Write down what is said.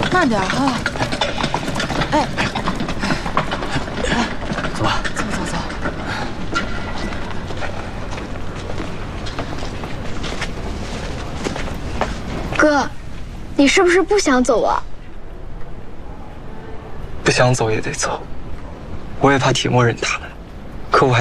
慢点哈。哎， 走吧。 走。 哥，你是不是不想走啊？ 不想走也得走，我也怕铁默认他们，可我还。